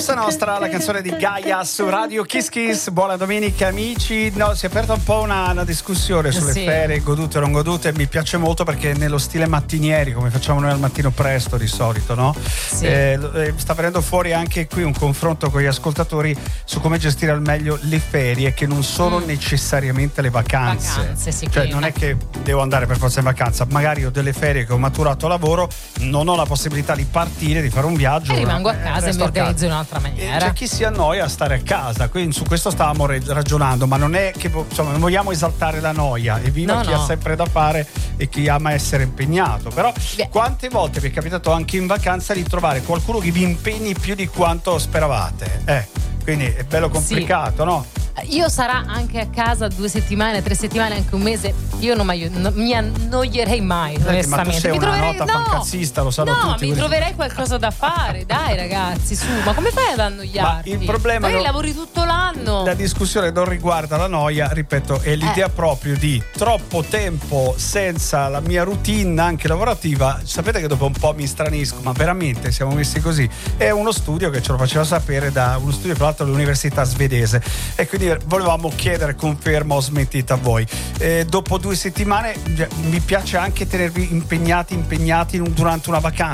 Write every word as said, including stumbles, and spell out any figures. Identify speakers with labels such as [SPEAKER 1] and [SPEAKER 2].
[SPEAKER 1] Cosa Nostra, la canzone di Gaia su Radio Kiss Kiss. Buona domenica amici. No, si è aperta un po' una, una discussione sulle
[SPEAKER 2] sì.
[SPEAKER 1] ferie godute o non godute. Mi piace molto perché nello stile mattinieri, come facciamo noi al mattino presto di solito, no?
[SPEAKER 2] Sì.
[SPEAKER 1] Eh, eh, sta venendo fuori anche qui un confronto con gli ascoltatori su come gestire al meglio le ferie, che non sono
[SPEAKER 2] Mm.
[SPEAKER 1] necessariamente le vacanze.
[SPEAKER 2] Vacanze, sì,
[SPEAKER 1] cioè
[SPEAKER 2] quindi.
[SPEAKER 1] non è che devo andare per forza in vacanza, magari ho delle ferie che ho maturato a lavoro, non ho la possibilità di partire, di fare un viaggio,
[SPEAKER 2] E rimango a
[SPEAKER 1] eh,
[SPEAKER 2] casa e
[SPEAKER 1] resto
[SPEAKER 2] mi
[SPEAKER 1] a casa.
[SPEAKER 2] organizzo in un'altra
[SPEAKER 1] E
[SPEAKER 2] maniera.
[SPEAKER 1] c'è chi si annoia a stare a casa, quindi su questo stavamo re- ragionando, ma non è che insomma non vogliamo esaltare la noia, evviva
[SPEAKER 2] No,
[SPEAKER 1] chi
[SPEAKER 2] no.
[SPEAKER 1] ha sempre da fare e chi ama essere impegnato. Però
[SPEAKER 2] Beh.
[SPEAKER 1] quante volte vi è capitato anche in vacanza di trovare qualcuno che vi impegni più di quanto speravate? Eh, quindi è bello complicato, no?
[SPEAKER 2] Io sarà anche a casa due settimane, tre settimane, anche un mese. Io non, mai, non mi annoierei mai,
[SPEAKER 1] Senti,
[SPEAKER 2] onestamente.
[SPEAKER 1] ma tu sei
[SPEAKER 2] mi
[SPEAKER 1] una
[SPEAKER 2] troverei,
[SPEAKER 1] nota fancazzista, lo sanno
[SPEAKER 2] no,
[SPEAKER 1] tutti,
[SPEAKER 2] mi
[SPEAKER 1] quindi-
[SPEAKER 2] troverei qualcosa da fare. Dai, ragazzi, su, ma come fai ad annoiarti?
[SPEAKER 1] Ma il problema
[SPEAKER 2] Magari
[SPEAKER 1] non-
[SPEAKER 2] lavori tutto l'anno.
[SPEAKER 1] La discussione non riguarda la noia, ripeto, è l'idea
[SPEAKER 2] Eh.
[SPEAKER 1] proprio di troppo tempo senza la mia routine anche lavorativa. Sapete che dopo un po' mi stranisco, ma veramente siamo messi così. È uno studio che ce lo faceva sapere da uno studio tra l'altro dell'università svedese, e quindi volevamo chiedere conferma o smentita a voi. Eh, dopo due settimane mi piace anche tenervi impegnati impegnati in un- durante una vacanza.